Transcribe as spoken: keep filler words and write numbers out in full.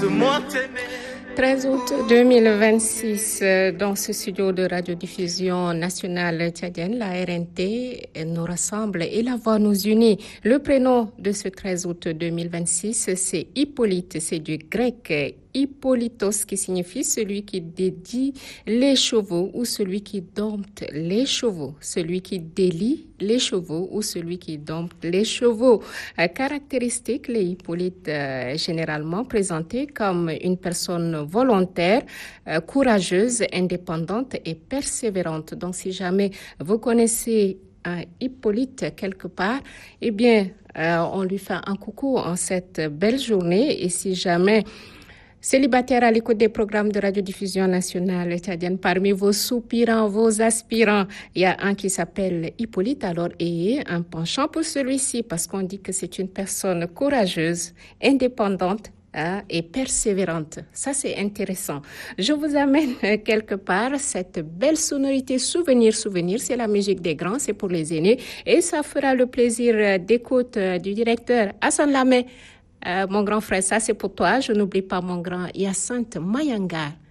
treize août deux mille vingt-six, dans ce studio de radiodiffusion nationale tchadienne, la R N T nous rassemble et la voix nous unit. Le prénom de ce treize août deux mille vingt-six, c'est Hippolyte, c'est du grec Hippolytos qui signifie celui qui dédie les chevaux ou celui qui dompte les chevaux, celui qui délie les chevaux ou celui qui dompte les chevaux. Euh, caractéristique, les Hippolytes euh, généralement présentés comme une personne volontaire, euh, courageuse, indépendante et persévérante. Donc si jamais vous connaissez un Hippolyte quelque part, eh bien, euh, on lui fait un coucou en cette belle journée. Et si jamais célibataire à l'écoute des programmes de radiodiffusion nationale tchadienne, parmi vos soupirants, vos aspirants, il y a un qui s'appelle Hippolyte, alors ayez un penchant pour celui-ci parce qu'on dit que c'est une personne courageuse, indépendante, hein, et persévérante. Ça, c'est intéressant. Je vous amène quelque part cette belle sonorité souvenir, souvenir. C'est la musique des grands, c'est pour les aînés. Et ça fera le plaisir d'écoute du directeur Hassan Lamé. Euh, mon grand frère, ça c'est pour toi. Je n'oublie pas mon grand Hyacinthe Mayanga.